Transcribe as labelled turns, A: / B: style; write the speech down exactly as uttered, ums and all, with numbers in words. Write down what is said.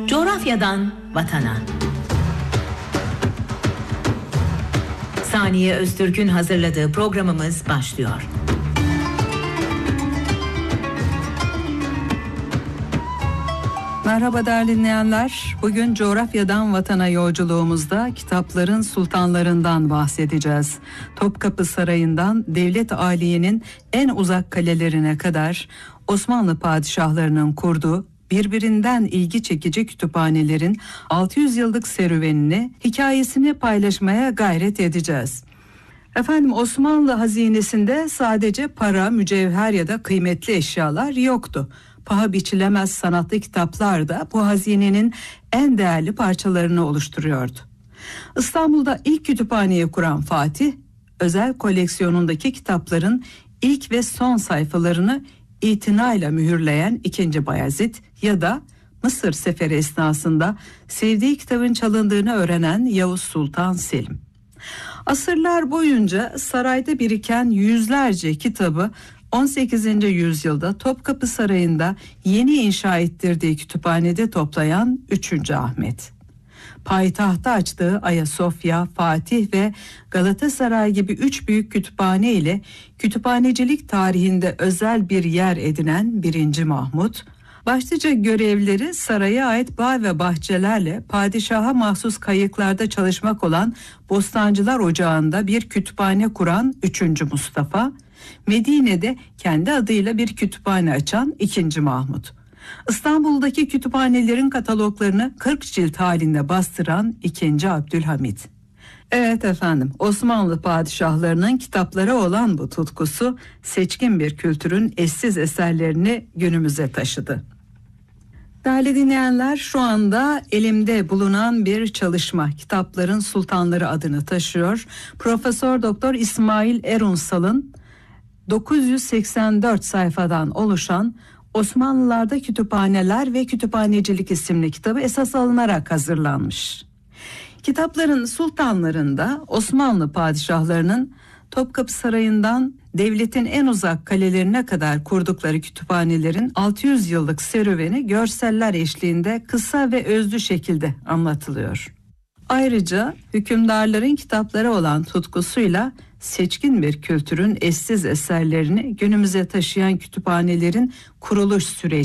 A: Coğrafyadan vatana. Saniye Öztürk'ün hazırladığı programımız başlıyor.
B: Merhaba değerli dinleyenler. Bugün coğrafyadan vatana yolculuğumuzda kitapların sultanlarından bahsedeceğiz. Topkapı Sarayı'ndan Devlet Aliye'nin en uzak kalelerine kadar Osmanlı padişahlarının kurduğu birbirinden ilgi çekici kütüphanelerin altı yüz yıllık serüvenini, hikayesini paylaşmaya gayret edeceğiz. Efendim, Osmanlı hazinesinde sadece para, mücevher ya da kıymetli eşyalar yoktu. Paha biçilemez sanatlı kitaplar da bu hazinenin en değerli parçalarını oluşturuyordu. İstanbul'da ilk kütüphaneyi kuran Fatih, özel koleksiyonundaki kitapların ilk ve son sayfalarını itinayla mühürleyen ikinci. Bayezid ya da Mısır seferi esnasında sevdiği kitabın çalındığını öğrenen Yavuz Sultan Selim. Asırlar boyunca sarayda biriken yüzlerce kitabı on sekizinci yüzyılda Topkapı Sarayı'nda yeni inşa ettirdiği kütüphanede toplayan üçüncü. Ahmet. Payitahta açtığı Ayasofya, Fatih ve Galatasaray gibi üç büyük kütüphane ile kütüphanecilik tarihinde özel bir yer edinen birinci. Mahmut, başlıca görevleri saraya ait bağ ve bahçelerle padişaha mahsus kayıklarda çalışmak olan Bostancılar Ocağı'nda bir kütüphane kuran üçüncü. Mustafa, Medine'de kendi adıyla bir kütüphane açan ikinci. Mahmut, İstanbul'daki kütüphanelerin kataloglarını kırk cilt halinde bastıran ikinci. Abdülhamit. Evet efendim, Osmanlı padişahlarının kitaplara olan bu tutkusu seçkin bir kültürün eşsiz eserlerini günümüze taşıdı. Değerli dinleyenler, şu anda elimde bulunan bir çalışma Kitapların Sultanları adını taşıyor. Profesör Doktor İsmail Erunsal'ın dokuz yüz seksen dört sayfadan oluşan Osmanlılarda Kütüphaneler ve Kütüphanecilik isimli kitabı esas alınarak hazırlanmış. Kitapların sultanlarında Osmanlı padişahlarının Topkapı Sarayı'ndan devletin en uzak kalelerine kadar kurdukları kütüphanelerin altı yüz yıllık serüveni görseller eşliğinde kısa ve özlü şekilde anlatılıyor. Ayrıca hükümdarların kitaplara olan tutkusuyla seçkin bir kültürün eşsiz eserlerini günümüze taşıyan kütüphanelerin kuruluş süreci